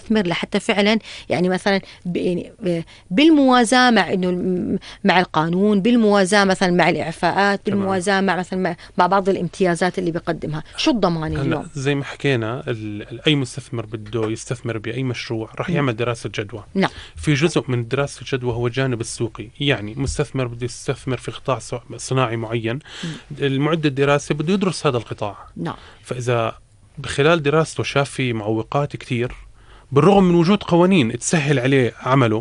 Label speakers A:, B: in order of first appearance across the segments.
A: المستثمر لحتى فعلا يعني مثلا بالموازاة مع إنه مع القانون، بالموازاة مثلا مع الإعفاءات، بالموازاة مع مثلا مع بعض الامتيازات اللي بيقدمها. شو الضمان اليوم؟
B: زي ما حكينا، أي مستثمر بده يستثمر بأي مشروع راح يعمل دراسة جدوى.
A: نعم.
B: في جزء من دراسة الجدوى هو الجانب السوقي، يعني مستثمر بده يستثمر في قطاع صناعي معين، المعد الدراسي بده يدرس هذا القطاع.
A: نعم.
B: فإذا بخلال دراسته شاف في معوقات كتير بالرغم من وجود قوانين تسهل عليه عمله،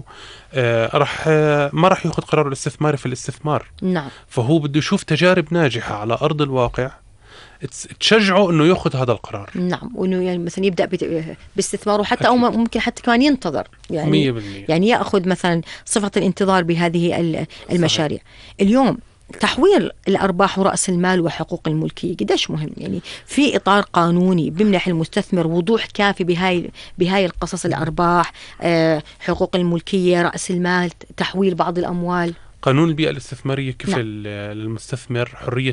B: ما راح ياخذ قرار الاستثماري في الاستثمار.
A: نعم.
B: فهو بده يشوف تجارب ناجحة على أرض الواقع تشجعه انه ياخذ هذا القرار.
A: نعم، وانه يعني مثلا يبدا باستثماره حتى أكيد. او ممكن حتى كمان ينتظر يعني
B: 100%.
A: يعني ياخذ مثلا صفه الانتظار بهذه المشاريع. صحيح. اليوم تحويل الارباح وراس المال وحقوق الملكيه قديش مهم، يعني في اطار قانوني بيمنح المستثمر وضوح كافي بهاي القصص، الارباح، حقوق الملكيه، راس المال، تحويل بعض الاموال.
B: قانون البيئة الاستثمارية كفل للمستثمر حرية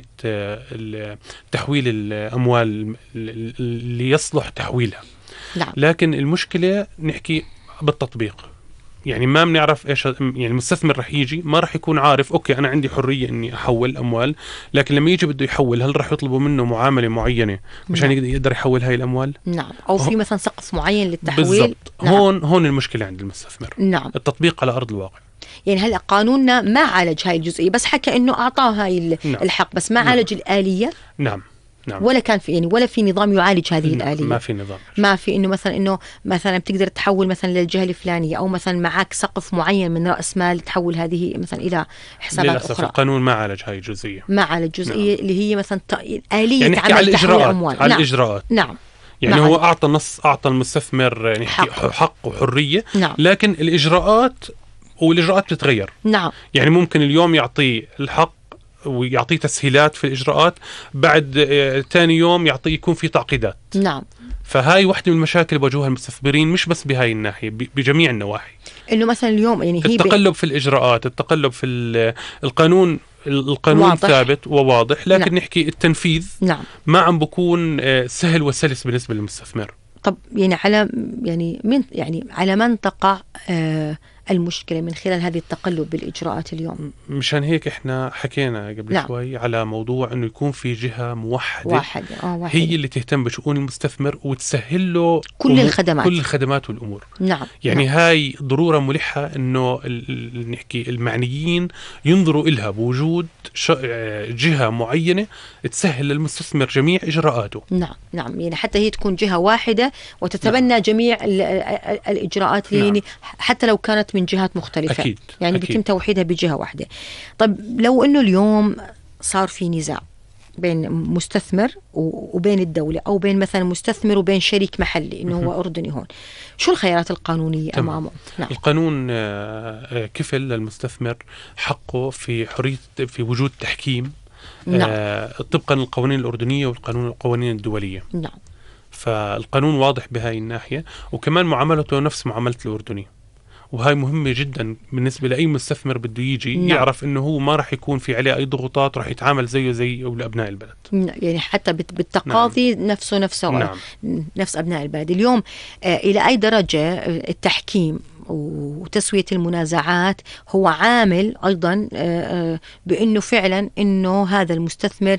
B: تحويل الأموال اللي يصلح تحويلها.
A: نعم.
B: لكن المشكلة نحكي بالتطبيق، يعني ما بنعرف إيش، يعني المستثمر رح يجي ما رح يكون عارف أوكي أنا عندي حرية إني أحول أموال، لكن لما يجي بده يحول هل رح يطلبوا منه معاملة معينة مشان يقدر يحول هاي الأموال؟
A: نعم. أو في مثلا سقف معين للتحويل.
B: بالضبط.
A: نعم.
B: هون المشكلة عند المستثمر.
A: نعم.
B: التطبيق على أرض الواقع.
A: يعني هلا قانوننا ما عالج هاي الجزئية، بس حكى إنه أعطاه هاي الحق، بس ما عالج الآلية.
B: نعم.
A: ولا كان في يعني ولا في نظام يعالج هذه الآلية.
B: ما في نظام.
A: ما في إنه مثلا بتقدر تحول مثلا للجهة الفلانية، أو مثلا معك سقف معين من رأس مال تحول هذه مثلا إلى حسابات
B: للأسف
A: أخرى.
B: القانون ما عالج هاي الجزئية.
A: ما عالج الجزئية. نعم. اللي هي مثلا آلية
B: يعني
A: عمل تحويل الأموال.
B: على
A: نعم.
B: الإجراءات.
A: نعم.
B: يعني هو أعطى المستثمر يعني حق وحرية.
A: نعم.
B: لكن الإجراءات بتتغير.
A: نعم.
B: يعني ممكن اليوم يعطيه الحق ويعطيه تسهيلات في الإجراءات، بعد تاني يوم يكون في تعقيدات.
A: نعم.
B: فهاي واحدة من المشاكل اللي بواجهها المستثمرين، مش بس بهاي الناحية، بجميع النواحي.
A: إنه مثلا اليوم يعني هي
B: التقلب في الإجراءات، التقلب في القانون واضح. ثابت وواضح، لكن
A: نعم.
B: نحكي التنفيذ
A: نعم.
B: ما عم بكون سهل وسلس بالنسبة للمستثمر.
A: طب يعني على من تقع المشكلة من خلال هذه التقلب بالإجراءات اليوم؟
B: مشان هيك احنا حكينا قبل شوي على موضوع انه يكون في جهة موحدة هي اللي تهتم بشؤون المستثمر وتسهل له
A: كل
B: الخدمات والامور.
A: نعم.
B: يعني هاي ضرورة ملحة انه نحكي المعنيين ينظروا إلها بوجود جهة معينة تسهل للمستثمر جميع اجراءاته.
A: نعم. نعم. يعني حتى هي تكون جهة واحدة وتتبنى جميع الإجراءات. يعني حتى لو كانت من جهات مختلفة.
B: أكيد.
A: يعني بيتم توحيدها بجهة واحدة. طب لو إنه اليوم صار في نزاع بين مستثمر وبين الدولة، أو بين مثلا مستثمر وبين شريك محلي إنه هو أردني، هون شو الخيارات القانونية أمامه؟
B: نعم. القانون كفل للمستثمر حقه في حرية في وجود تحكيم. نعم. طبقا للقوانين الأردنية والقوانين الدولية.
A: نعم.
B: فالقانون واضح بهاي الناحية، وكمان معاملته نفس معاملة الأردني، وهاي مهمة جدا بالنسبة لأي مستثمر بده يجي. نعم. يعرف إنه هو ما راح يكون في عليه أي ضغوطات، راح يتعامل زيه زي أبناء البلد.
A: يعني حتى بالتقاضي. نعم. نفسه.
B: نعم.
A: نفس أبناء البلد. اليوم إلى أي درجة التحكيم وتسوية المنازعات هو عامل أيضا بأنه فعلا أنه هذا المستثمر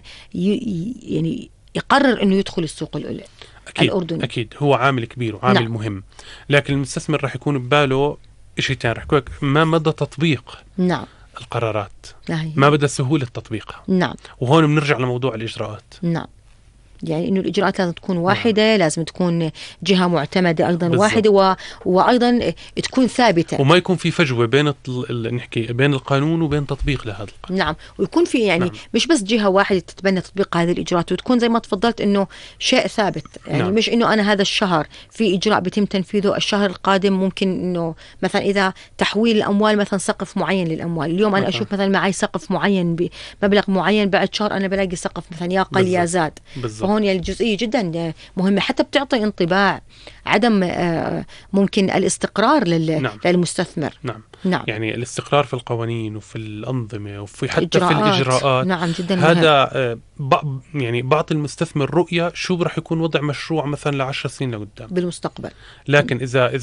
A: يعني يقرر أنه يدخل السوق الأردني؟
B: أكيد هو عامل كبير وعامل. نعم. مهم. لكن المستثمر راح يكون بباله شيء ثاني، راح يكون ما مدى تطبيق.
A: نعم.
B: القرارات. ما بدأ سهولة تطبيقها.
A: نعم.
B: وهون بنرجع لموضوع الإجراءات.
A: نعم. يعني إنه الإجراءات لازم تكون واحدة. نعم. لازم تكون جهة معتمدة أيضا. بالزبط. واحدة وأيضا تكون ثابتة،
B: وما يكون في فجوة بين نحكي بين القانون وبين تطبيق لهذا القانون.
A: نعم. ويكون في يعني. نعم. مش بس جهة واحدة تتبنى تطبيق هذه الإجراءات، وتكون زي ما تفضلت إنه شيء ثابت. يعني نعم. مش إنه أنا هذا الشهر في إجراء بيتم تنفيذه، الشهر القادم ممكن إنه مثلا إذا تحويل الأموال مثلا سقف معين للأموال، اليوم أنا أشوف مثلا معي سقف معين بمبلغ معين، بعد شهر أنا بلاقي سقف مثلا يا قل يا زاد. فهون يعني الجزئية جدا مهمة، حتى بتعطي انطباع عدم ممكن الاستقرار
B: نعم.
A: للمستثمر.
B: نعم.
A: نعم.
B: يعني الاستقرار في القوانين وفي الأنظمة وفي حتى في الإجراءات.
A: نعم. جدا
B: هذا يعني بعطي المستثمر رؤية شو رح يكون وضع مشروع مثلا ل10 سنين لقدام
A: بالمستقبل.
B: لكن إذا